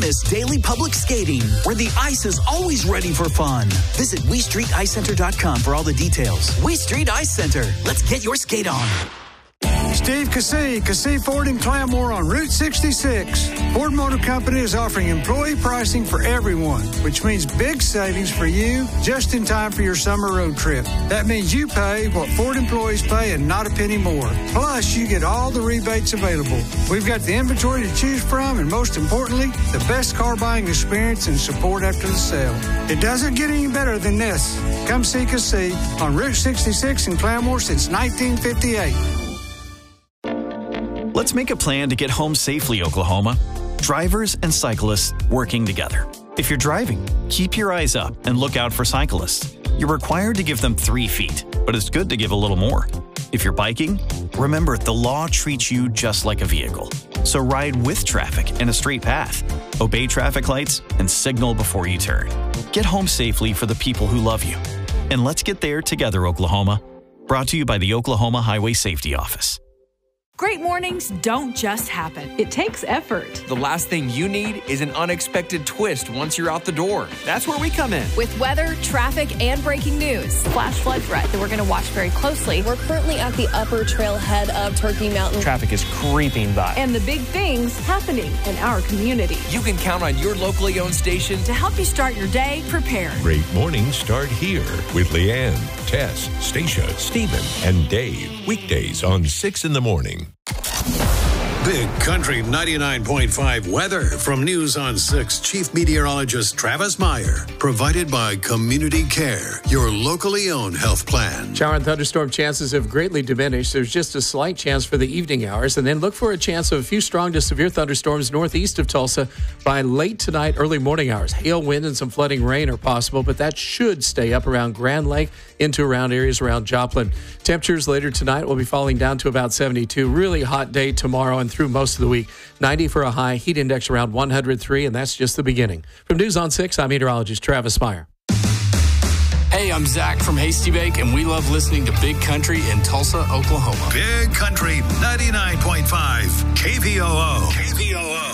miss daily public skating, where the ice is always ready for fun. Visit WeStreetIceCenter.com for all the details. We Street Ice Center. Let's get your skate on. Steve Cassey Ford in Claremore on Route 66. Ford Motor Company is offering employee pricing for everyone, which means big savings for you just in time for your summer road trip. That means you pay what Ford employees pay and not a penny more. Plus, you get all the rebates available. We've got the inventory to choose from, and most importantly, the best car buying experience and support after the sale. It doesn't get any better than this. Come see Cassey on Route 66 in Claremore since 1958. Let's make a plan to get home safely, Oklahoma. Drivers and cyclists working together. If you're driving, keep your eyes up and look out for cyclists. You're required to give them 3 feet, but it's good to give a little more. If you're biking, remember the law treats you just like a vehicle. So ride with traffic in a straight path. Obey traffic lights and signal before you turn. Get home safely for the people who love you. And let's get there together, Oklahoma. Brought to you by the Oklahoma Highway Safety Office. Great mornings don't just happen. It takes effort. The last thing you need is an unexpected twist once you're out the door. That's where we come in. With weather, traffic, and breaking news. Flash flood threat that we're going to watch very closely. We're currently at the upper trailhead of Turkey Mountain. Traffic is creeping by. And the big things happening in our community. You can count on your locally owned station to help you start your day prepared. Great mornings start here with Leanne, Tess, Stacia, Stephen, and Dave. Weekdays on 6 in the morning. Big Country 99.5 weather from News on 6 Chief Meteorologist Travis Meyer. Provided by Community Care, your locally owned health plan. Shower and thunderstorm chances have greatly diminished. There's just a slight chance for the evening hours. And then look for a chance of a few strong to severe thunderstorms northeast of Tulsa by late tonight, early morning hours. Hail, wind, and some flooding rain are possible, but that should stay up around Grand Lake into around areas around Joplin. Temperatures later tonight will be falling down to about 72. Really hot day tomorrow and through most of the week. 90 for a high, heat index around 103, and that's just the beginning. From News on 6, I'm meteorologist Travis Meyer. Hey, I'm Zach from Hasty Bake, and we love listening to Big Country in Tulsa, Oklahoma. Big Country 99.5 KVOO. KVOO.